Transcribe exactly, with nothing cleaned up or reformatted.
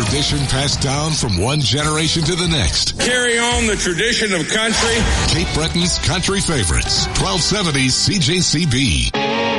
tradition passed down from one generation to the next. Carry on the tradition of country. Cape Breton's country favorites. twelve seventy C J C B.